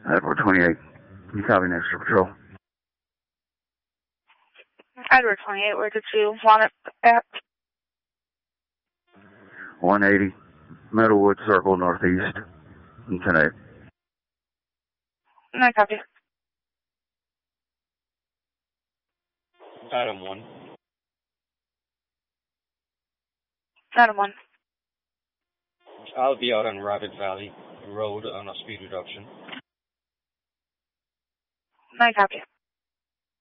Edward 28. You copy next to patrol. Edward 28, where did you want it at? 180. Meadowwood Circle Northeast. And 10-8. I copy. Adam 1. Adam 1. I'll be out on Rabbit Valley Road on a speed reduction. I copy.